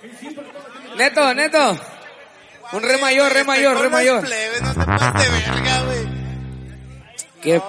Neto. Un re mayor. Plebe, no te pases de verga, güey. ¿Qué